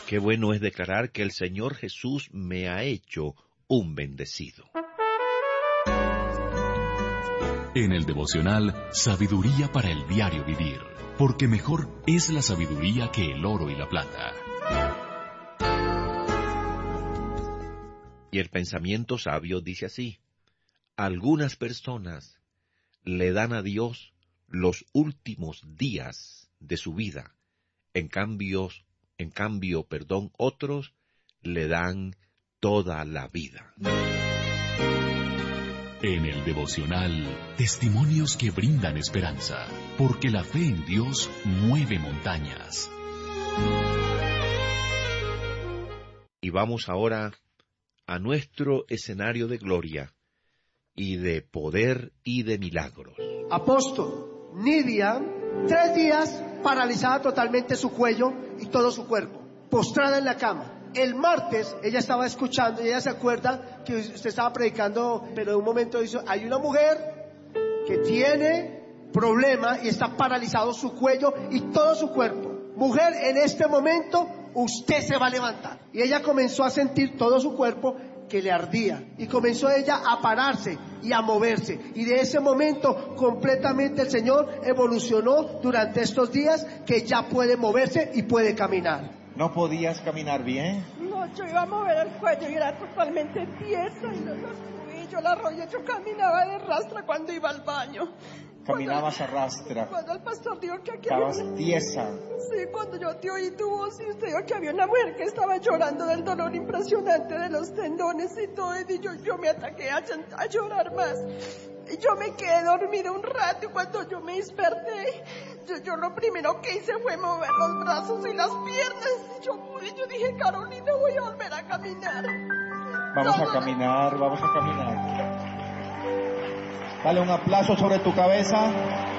Qué bueno es declarar que el Señor Jesús me ha hecho un bendecido. En el devocional, sabiduría para el diario vivir, porque mejor es la sabiduría que el oro y la plata. Y el pensamiento sabio dice así: algunas personas le dan a Dios los últimos días de su vida, en cambio, otros le dan toda la vida. En el devocional, testimonios que brindan esperanza, porque la fe en Dios mueve montañas. Y vamos ahora a nuestro escenario de gloria y de poder y de milagros. Apóstol, Nidia, 3 días paralizada totalmente su cuello y todo su cuerpo, postrada en la cama. El martes ella estaba escuchando y ella se acuerda que usted estaba predicando, pero en un momento dice, hay una mujer que tiene problema y está paralizado su cuello y todo su cuerpo. Mujer, en este momento usted se va a levantar. Y ella comenzó a sentir todo su cuerpo que le ardía y comenzó ella a pararse y a moverse, y de ese momento completamente el Señor evolucionó durante estos días que ya puede moverse y puede caminar. ¿No podías caminar bien? No, yo iba a mover el cuello y era totalmente tiesa y los tobillos, la rodilla, yo caminaba de rastra cuando iba al baño. Caminabas a rastra. Cuando el pastor dijo que aquí estabas había... tiesa. Sí, cuando yo te oí tu voz y usted dijo que había una mujer que estaba llorando del dolor impresionante de los tendones y todo, y yo me ataqué a llorar más. Y yo me quedé dormida un rato y cuando yo me desperté, yo lo primero que hice fue mover los brazos y las piernas. Yo dije, Carolina, voy a volver a caminar. Vamos a caminar. Dale un aplauso sobre tu cabeza.